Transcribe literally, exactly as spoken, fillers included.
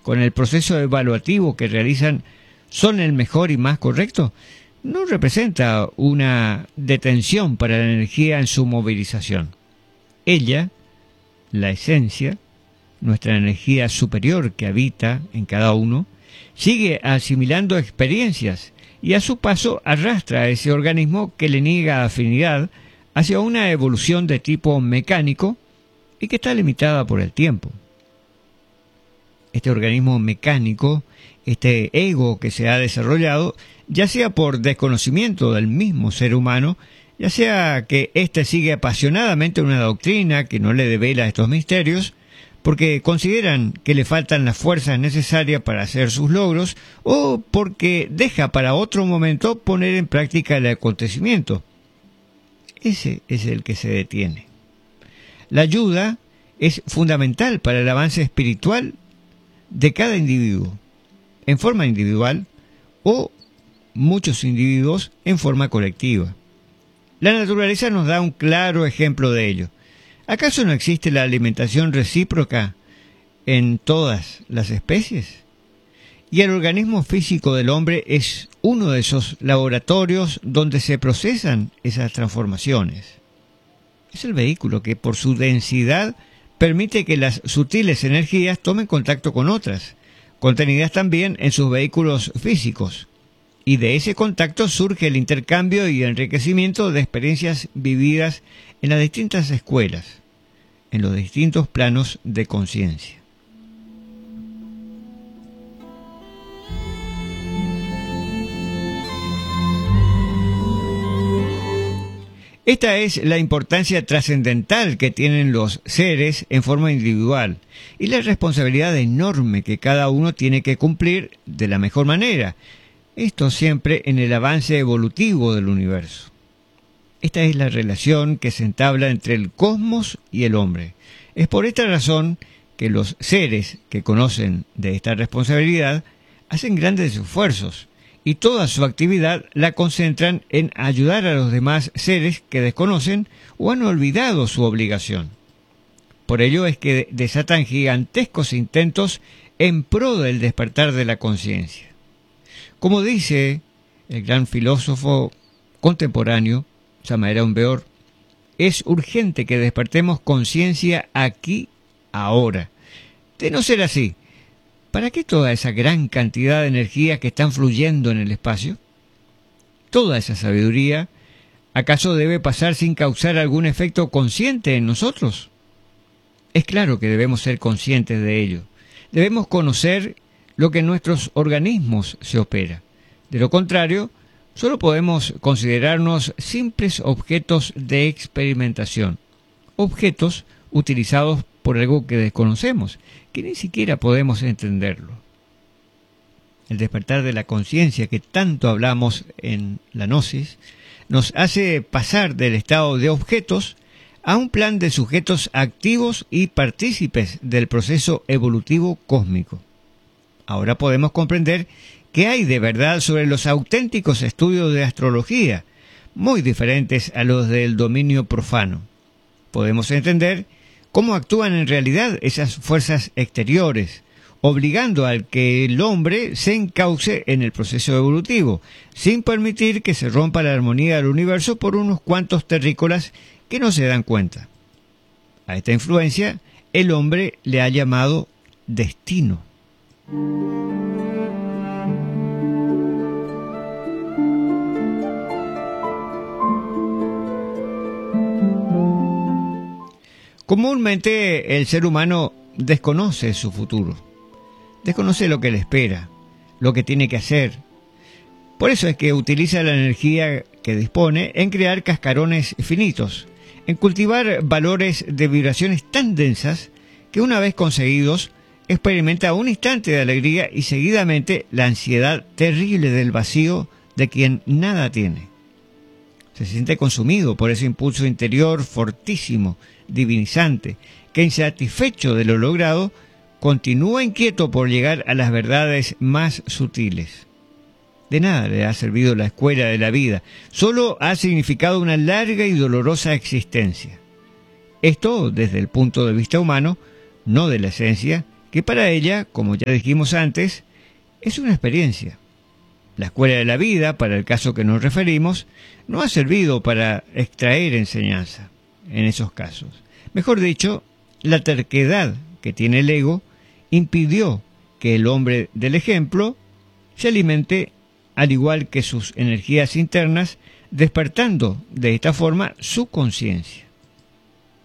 con el proceso evaluativo que realizan son el mejor y más correcto, no representa una detención para la energía en su movilización. Ella, la esencia, nuestra energía superior que habita en cada uno, sigue asimilando experiencias y a su paso arrastra a ese organismo que le niega afinidad hacia una evolución de tipo mecánico y que está limitada por el tiempo. Este organismo mecánico, este ego que se ha desarrollado, ya sea por desconocimiento del mismo ser humano, ya sea que éste sigue apasionadamente una doctrina que no le devela estos misterios, porque consideran que le faltan las fuerzas necesarias para hacer sus logros, o porque deja para otro momento poner en práctica el acontecimiento. Ese es el que se detiene. La ayuda es fundamental para el avance espiritual de cada individuo, en forma individual, o muchos individuos en forma colectiva. La naturaleza nos da un claro ejemplo de ello. ¿Acaso no existe la alimentación recíproca en todas las especies? Y el organismo físico del hombre es uno de esos laboratorios donde se procesan esas transformaciones. Es el vehículo que por su densidad permite que las sutiles energías tomen contacto con otras, contenidas también en sus vehículos físicos. Y de ese contacto surge el intercambio y enriquecimiento de experiencias vividas en las distintas escuelas, en los distintos planos de conciencia. Esta es la importancia trascendental que tienen los seres en forma individual y la responsabilidad enorme que cada uno tiene que cumplir de la mejor manera. Esto siempre en el avance evolutivo del universo. Esta es la relación que se entabla entre el cosmos y el hombre. Es por esta razón que los seres que conocen de esta responsabilidad hacen grandes esfuerzos y toda su actividad la concentran en ayudar a los demás seres que desconocen o han olvidado su obligación. Por ello es que desatan gigantescos intentos en pro del despertar de la conciencia. Como dice el gran filósofo contemporáneo, Samael Aun Weor, es urgente que despertemos conciencia aquí, ahora. De no ser así, ¿para qué toda esa gran cantidad de energía que están fluyendo en el espacio? Toda esa sabiduría, ¿acaso debe pasar sin causar algún efecto consciente en nosotros? Es claro que debemos ser conscientes de ello. Debemos conocer lo que en nuestros organismos se opera. De lo contrario, solo podemos considerarnos simples objetos de experimentación, objetos utilizados por algo que desconocemos, que ni siquiera podemos entenderlo. El despertar de la conciencia que tanto hablamos en la gnosis nos hace pasar del estado de objetos a un plan de sujetos activos y partícipes del proceso evolutivo cósmico. Ahora podemos comprender qué hay de verdad sobre los auténticos estudios de astrología, muy diferentes a los del dominio profano. Podemos entender cómo actúan en realidad esas fuerzas exteriores, obligando al que el hombre se encauce en el proceso evolutivo, sin permitir que se rompa la armonía del universo por unos cuantos terrícolas que no se dan cuenta. A esta influencia, el hombre le ha llamado destino. Comúnmente el ser humano desconoce su futuro, desconoce lo que le espera, lo que tiene que hacer. Por eso es que utiliza la energía que dispone en crear cascarones finitos, en cultivar valores de vibraciones tan densas que una vez conseguidos experimenta un instante de alegría y seguidamente la ansiedad terrible del vacío de quien nada tiene. Se siente consumido por ese impulso interior fortísimo, divinizante, que insatisfecho de lo logrado, continúa inquieto por llegar a las verdades más sutiles. De nada le ha servido la escuela de la vida, solo ha significado una larga y dolorosa existencia. Esto desde el punto de vista humano, no de la esencia, que para ella, como ya dijimos antes, es una experiencia. La escuela de la vida, para el caso que nos referimos, no ha servido para extraer enseñanza en esos casos. Mejor dicho, la terquedad que tiene el ego impidió que el hombre del ejemplo se alimente al igual que sus energías internas, despertando de esta forma su conciencia.